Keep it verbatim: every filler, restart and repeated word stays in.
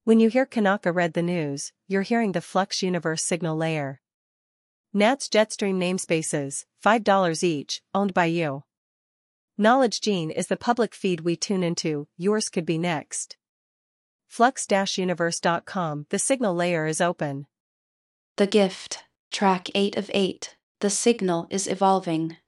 When you hear Kanaka read the news, you're hearing the Flux Universe signal layer. Nats Jetstream namespaces, five dollars each, owned by you. Knowledge Gene is the public feed we tune into, yours could be next. Flux Universe dot com, the signal layer is open. The Gift, track eight of eight, the signal is evolving.